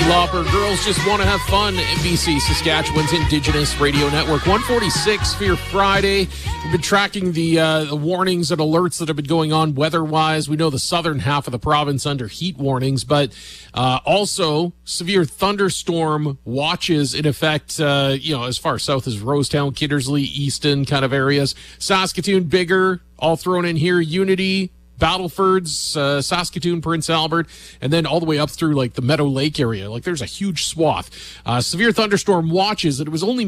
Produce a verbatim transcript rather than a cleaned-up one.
Lopper. Girls just want to have fun. N B C, Saskatchewan's Indigenous Radio Network. one forty-six for your Friday. We've been tracking the, uh, the warnings and alerts that have been going on weather-wise. We know the southern half of the province under heat warnings, but uh, also severe thunderstorm watches in effect, uh, you know, as far south as Rosetown, Kindersley, Easton kind of areas. Saskatoon, bigger, all thrown in here. Unity, Battlefords, uh, Saskatoon, Prince Albert, and then all the way up through like the Meadow Lake area. Like there's a huge swath. Uh, severe thunderstorm watches. It was only